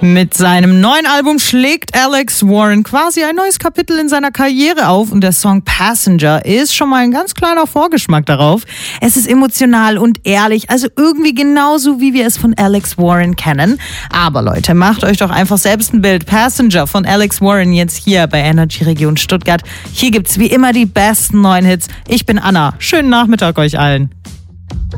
Mit seinem neuen Album schlägt Alex Warren quasi ein neues Kapitel in seiner Karriere auf und der Song Passenger ist schon mal ein ganz kleiner Vorgeschmack darauf. Es ist emotional und ehrlich, also irgendwie genauso, wie wir es von Alex Warren kennen. Aber Leute, macht euch doch einfach selbst ein Bild. Passenger von Alex Warren jetzt hier bei Energy Region Stuttgart. Hier gibt's wie immer die besten neuen Hits. Ich bin Anna. Schönen Nachmittag euch allen.